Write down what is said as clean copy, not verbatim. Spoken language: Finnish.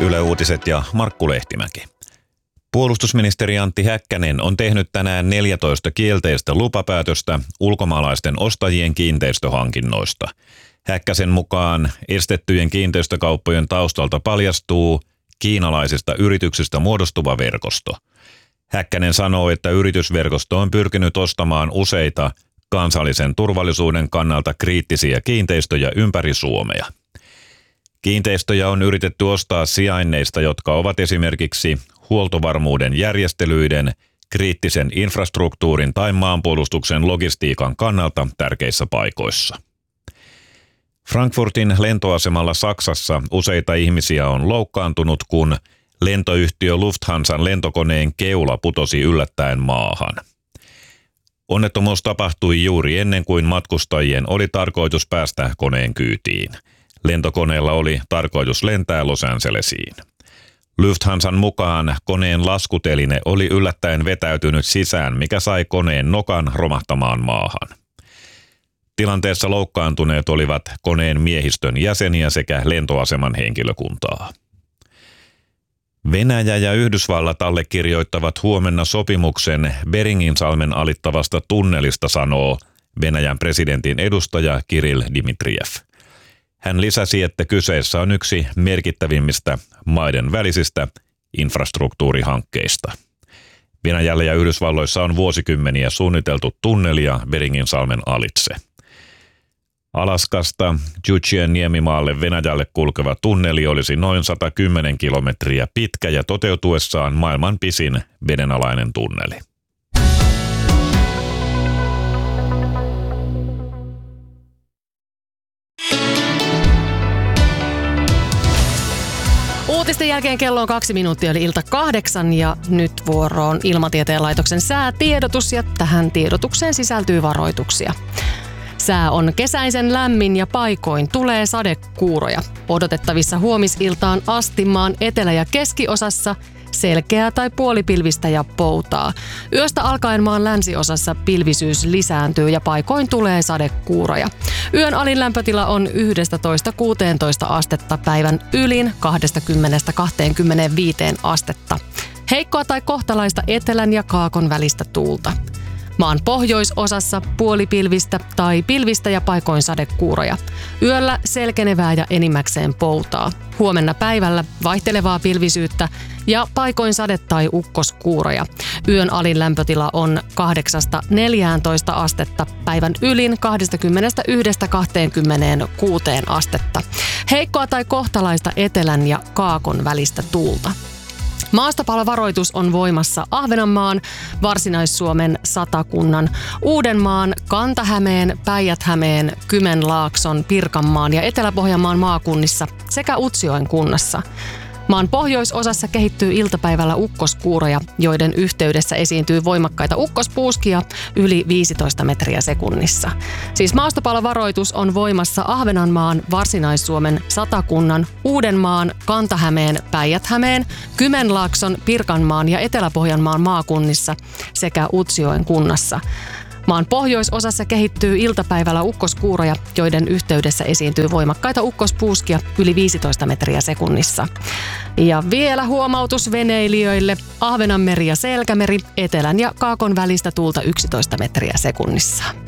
Yle Uutiset ja Markku Lehtimäki. Puolustusministeri Antti Häkkänen on tehnyt tänään 14 kielteistä lupapäätöstä ulkomaalaisten ostajien kiinteistöhankinnoista. Häkkäsen mukaan estettyjen kiinteistökauppojen taustalta paljastuu kiinalaisista yrityksistä muodostuva verkosto. Häkkänen sanoo, että yritysverkosto on pyrkinyt ostamaan useita kansallisen turvallisuuden kannalta kriittisiä kiinteistöjä ympäri Suomea. Kiinteistöjä on yritetty ostaa sijainneista, jotka ovat esimerkiksi huoltovarmuuden järjestelyiden, kriittisen infrastruktuurin tai maanpuolustuksen logistiikan kannalta tärkeissä paikoissa. Frankfurtin lentoasemalla Saksassa useita ihmisiä on loukkaantunut, kun lentoyhtiö Lufthansan lentokoneen keula putosi yllättäen maahan. Onnettomuus tapahtui juuri ennen kuin matkustajien oli tarkoitus päästä koneen kyytiin. Lentokoneella oli tarkoitus lentää Los Angelesiin. Lufthansan mukaan koneen laskuteline oli yllättäen vetäytynyt sisään, mikä sai koneen nokan romahtamaan maahan. Tilanteessa loukkaantuneet olivat koneen miehistön jäseniä sekä lentoaseman henkilökuntaa. Venäjä ja Yhdysvallat allekirjoittavat huomenna sopimuksen Beringinsalmen alittavasta tunnelista, sanoo Venäjän presidentin edustaja Kirill Dmitrijev. Hän lisäsi, että kyseessä on yksi merkittävimmistä maiden välisistä infrastruktuurihankkeista. Venäjällä ja Yhdysvalloissa on vuosikymmeniä suunniteltu tunnelia Beringinsalmen alitse. Alaskasta Jutschien niemimaalle Venäjälle kulkeva tunneli olisi noin 110 kilometriä pitkä ja toteutuessaan maailman pisin vedenalainen tunneli. Uutisten jälkeen kello on 2 minuuttia eli ilta 8 ja nyt vuoroon Ilmatieteen laitoksen säätiedotus ja tähän tiedotukseen sisältyy varoituksia. Sää on kesäisen lämmin ja paikoin tulee sadekuuroja. Odotettavissa huomisiltaan asti maan etelä- ja keskiosassa selkeää tai puolipilvistä ja poutaa. Yöstä alkaen maan länsiosassa pilvisyys lisääntyy ja paikoin tulee sadekuuroja. Yön alin lämpötila on 11–16 astetta, päivän ylin 20–25 astetta. Heikkoa tai kohtalaista etelän ja kaakon välistä tuulta. Maan pohjoisosassa puolipilvistä tai pilvistä ja paikoin sadekuuroja. Yöllä selkenevää ja enimmäkseen poutaa. Huomenna päivällä vaihtelevaa pilvisyyttä ja paikoin sade- tai ukkoskuuroja. Yön alin lämpötila on 8–14 astetta, päivän ylin 21–26 astetta. Heikkoa tai kohtalaista etelän ja kaakon välistä tuulta. Maastopalovaroitus on voimassa Ahvenanmaan, Varsinais-Suomen, Satakunnan, Uudenmaan, Kanta-Hämeen, Päijät-Hämeen, Kymenlaakson, Pirkanmaan ja Etelä-Pohjanmaan maakunnissa sekä Utsjoen kunnassa. Maan pohjoisosassa kehittyy iltapäivällä ukkoskuuroja, joiden yhteydessä esiintyy voimakkaita ukkospuuskia yli 15 metriä sekunnissa. Siis maastopalovaroitus on voimassa Ahvenanmaan, Varsinais-Suomen, Satakunnan, Uudenmaan, Kanta-Hämeen, Päijät-Hämeen, Kymenlaakson, Pirkanmaan ja Etelä-Pohjanmaan maakunnissa sekä Utsjoen kunnassa. Maan pohjoisosassa kehittyy iltapäivällä ukkoskuuroja, joiden yhteydessä esiintyy voimakkaita ukkospuuskia yli 15 metriä sekunnissa. Ja vielä huomautus veneilijöille. Ahvenanmeri ja Selkämeri, etelän ja kaakon välistä tuulta 11 metriä sekunnissa.